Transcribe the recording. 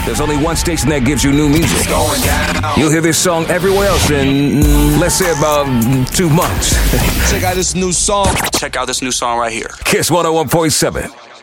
There's only one station that gives you new music. You'll hear this song everywhere else in, let's say, about 2 months. Check out this new song. Check out this new song right here. Kiss 101.7.